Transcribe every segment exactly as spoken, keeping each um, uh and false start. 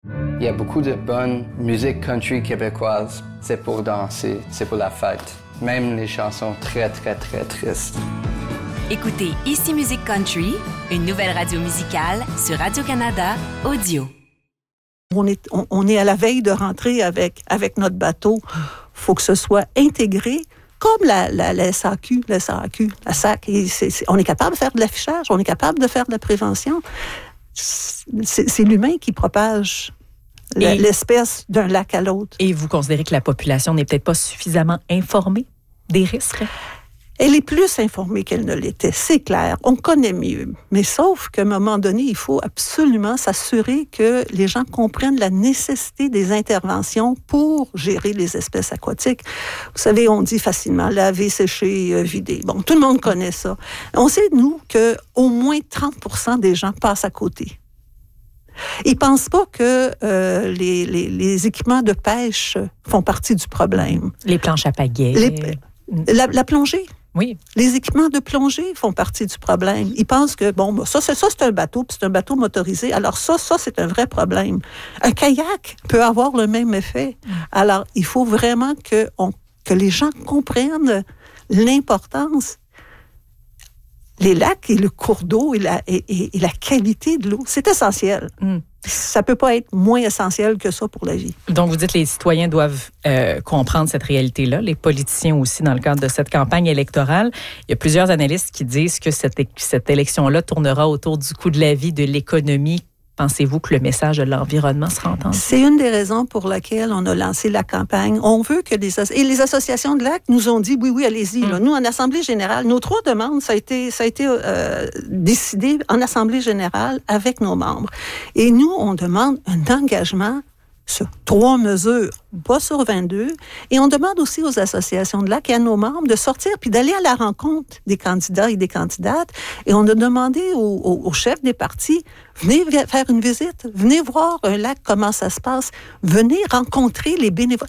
Il y a beaucoup de bonne musique country québécoise. C'est pour danser, c'est pour la fête. Même les chansons très, très, très tristes. Écoutez Ici Musique Country, une nouvelle radio musicale sur Radio-Canada Audio. On est, on, on est à la veille de rentrer avec, avec notre bateau. Il faut que ce soit intégré comme la, la, la S A Q, la S A Q, la S A C. Et c'est, c'est, on est capable de faire de l'affichage, on est capable de faire de la prévention. C'est, c'est l'humain qui propage la, l'espèce d'un lac à l'autre. Et vous considérez que la population n'est peut-être pas suffisamment informée des risques? Elle est plus informée qu'elle ne l'était, c'est clair. On connaît mieux. Mais sauf qu'à un moment donné, il faut absolument s'assurer que les gens comprennent la nécessité des interventions pour gérer les espèces aquatiques. Vous savez, on dit facilement laver, sécher, euh, vider. Bon, tout le monde connaît ça. On sait, nous, qu'au moins trente pour cent des gens passent à côté. Ils ne pensent pas que euh, les, les, les équipements de pêche font partie du problème. Les planches à pagaie. Les, la, la plongée. Oui. Les équipements de plongée font partie du problème. Ils pensent que, bon, ça, c'est, ça, c'est un bateau, puis c'est un bateau motorisé. Alors ça, ça, c'est un vrai problème. Un kayak peut avoir le même effet. Alors, il faut vraiment que, on, que les gens comprennent l'importance. Les lacs et le cours d'eau et la, et, et, et la qualité de l'eau, c'est essentiel. Mm. Ça ne peut pas être moins essentiel que ça pour la vie. Donc, vous dites que les citoyens doivent euh, comprendre cette réalité-là, les politiciens aussi, dans le cadre de cette campagne électorale. Il y a plusieurs analystes qui disent que cette, cette élection-là tournera autour du coût de la vie, de l'économie. Pensez-vous que le message de l'environnement sera entendu? C'est une des raisons pour laquelle on a lancé la campagne. On veut que les... Et les associations de lacs nous ont dit, oui, oui, allez-y. Mm. Là. Nous, en Assemblée générale, nos trois demandes, ça a été, ça a été euh, décidé en Assemblée générale avec nos membres. Et nous, on demande un engagement sur trois mesures, pas sur vingt-deux. Et on demande aussi aux associations de lacs et à nos membres de sortir puis d'aller à la rencontre des candidats et des candidates. Et on a demandé aux, aux, aux chefs des partis, venez faire une visite, venez voir un lac, comment ça se passe, venez rencontrer les bénévoles.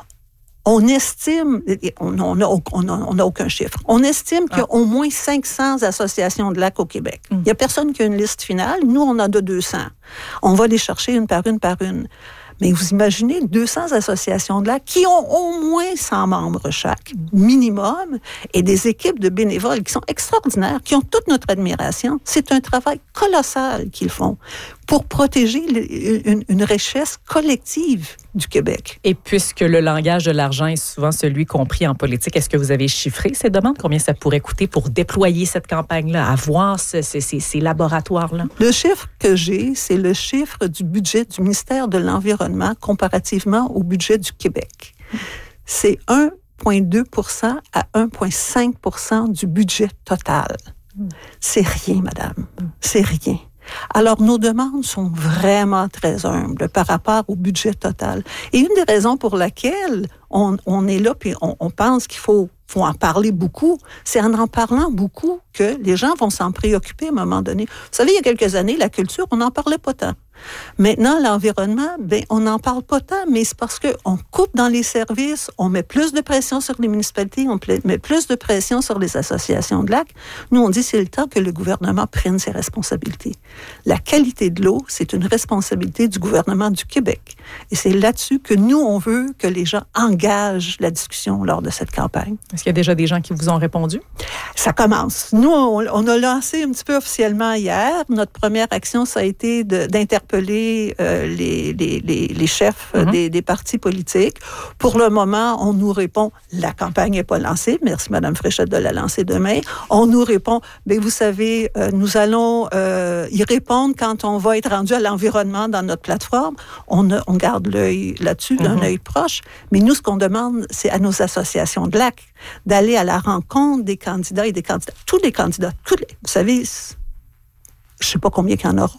On estime, on n'a on a, on a, on a aucun chiffre, on estime qu'il y a au moins cinq cents associations de lacs au Québec. Mm. Il n'y a personne qui a une liste finale. Nous, on en a deux cents. On va les chercher une par une par une. Mais vous imaginez deux cents associations de lacs qui ont au moins cent membres chaque, minimum, et des équipes de bénévoles qui sont extraordinaires, qui ont toute notre admiration. C'est un travail colossal qu'ils font pour protéger une, une richesse collective du Québec. Et puisque le langage de l'argent est souvent celui compris en politique, est-ce que vous avez chiffré ces demandes? Combien ça pourrait coûter pour déployer cette campagne-là, avoir ce, ces, ces, ces laboratoires-là? Le chiffre que j'ai, c'est le chiffre du budget du ministère de l'Environnement comparativement au budget du Québec. C'est un virgule deux pour cent à un virgule cinq pour cent du budget total. C'est rien, madame. C'est rien. Alors, nos demandes sont vraiment très humbles par rapport au budget total. Et une des raisons pour laquelle on, on est là puis on, on pense qu'il faut, faut en parler beaucoup, c'est en en parlant beaucoup que les gens vont s'en préoccuper à un moment donné. Vous savez, il y a quelques années, la culture, on n'en parlait pas tant. Maintenant, l'environnement, ben, on n'en parle pas tant, mais c'est parce qu'on coupe dans les services, on met plus de pression sur les municipalités, on met plus de pression sur les associations de lacs. Nous, on dit c'est le temps que le gouvernement prenne ses responsabilités. La qualité de l'eau, c'est une responsabilité du gouvernement du Québec. Et c'est là-dessus que nous, on veut que les gens engagent la discussion lors de cette campagne. Est-ce qu'il y a déjà des gens qui vous ont répondu? Ça commence. Nous, on, on a lancé un petit peu officiellement hier. Notre première action, ça a été de, d'interpeller Euh, les, les, les, les chefs mm-hmm. des, des partis politiques. Pour le moment, on nous répond, la campagne n'est pas lancée. Merci, Mme Fréchette, de la lancer demain. On nous répond, bien, vous savez, euh, nous allons euh, y répondre quand on va être rendu à l'environnement dans notre plateforme. On, a, on garde l'œil là-dessus, mm-hmm. un œil proche. Mais nous, ce qu'on demande, c'est à nos associations de lacs d'aller à la rencontre des candidats et des candidats. Tous les candidats, tous les, vous savez, je ne sais pas combien qu'il y en aura.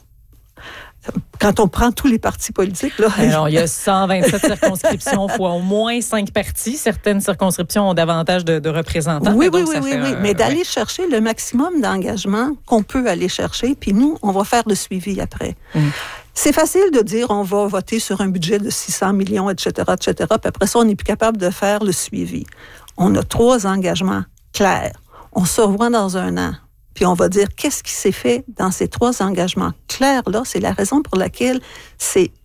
Quand on prend tous les partis politiques, là... Alors, il y a cent vingt-sept circonscriptions fois au moins cinq partis. Certaines circonscriptions ont davantage de, de représentants. Oui, oui, donc oui, ça oui, fait, oui. euh, Mais d'aller ouais. chercher le maximum d'engagement qu'on peut aller chercher, puis nous, on va faire le suivi après. Mm. C'est facile de dire on va voter sur un budget de six cents millions, et cetera, et cetera. Puis après ça, on n'est plus capable de faire le suivi. On a trois engagements clairs. On se revoit dans un an. Puis on va dire qu'est-ce qui s'est fait dans ces trois engagements clairs-là. C'est la raison pour laquelle c'est